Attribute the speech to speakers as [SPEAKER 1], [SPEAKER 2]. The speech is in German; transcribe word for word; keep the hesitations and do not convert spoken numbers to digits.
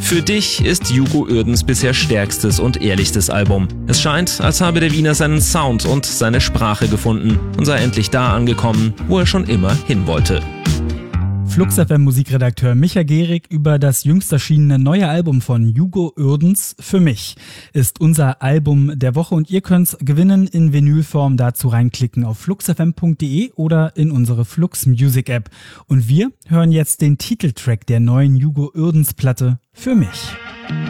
[SPEAKER 1] Für dich ist Hugo Uerdens bisher stärkstes und ehrlichstes Album. Es scheint, als habe der Wiener seinen Sound und seine Sprache gefunden und sei endlich da angekommen, wo er schon immer hin wollte.
[SPEAKER 2] Flux F M Musikredakteur Micha Gehrig über das jüngst erschienene neue Album von Hugo Uerdens Für mich ist unser Album der Woche und ihr könnt's gewinnen in Vinylform. Dazu reinklicken auf flux f m punkt d e oder in unsere Flux Music App. Und wir hören jetzt den Titeltrack der neuen Hugo Uerdens Platte Für mich.